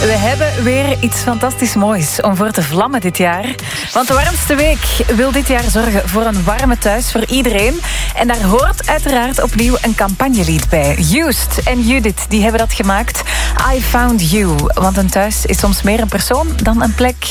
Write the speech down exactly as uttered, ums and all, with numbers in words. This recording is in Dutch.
We hebben weer iets fantastisch moois om voor te vlammen dit jaar. Want de warmste week wil dit jaar zorgen voor een warme thuis voor iedereen. En daar hoort uiteraard opnieuw een campagnelied bij. Used en Judith, die hebben dat gemaakt. I Found You. Want een thuis is soms meer een persoon dan een plek.